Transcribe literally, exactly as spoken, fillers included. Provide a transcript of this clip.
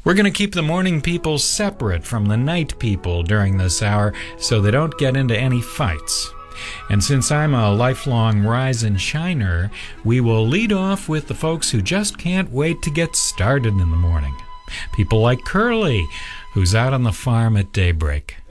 We're going to keep the morning people separate from the night people during this hour so they don't get into any fights. And since I'm a lifelong rise and shiner, we will lead off with the folks who just can't wait to get started in the morning. People like Curly, who's out on the farm at daybreak.